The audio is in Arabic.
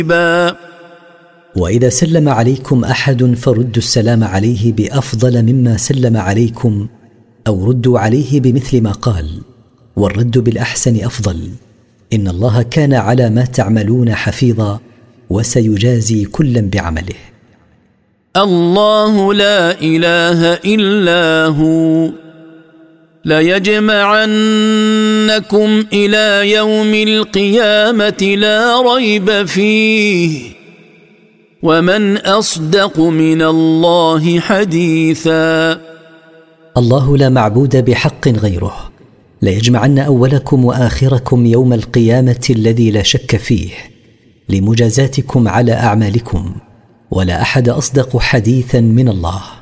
وإذا سلم عليكم أحد فردوا السلام عليه بأفضل مما سلم عليكم، أو ردوا عليه بمثل ما قال، والرد بالأحسن أفضل. إن الله كان على ما تعملون حفيظا، وسيجازي كلا بعمله. الله لا إله إلا هو ليجمعنكم إلى يوم القيامة لا ريب فيه ومن أصدق من الله حديثا. الله لا معبود بحق غيره، ليجمعن أولكم وآخركم يوم القيامة الذي لا شك فيه لمجازاتكم على أعمالكم، ولا أحد أصدق حديثا من الله.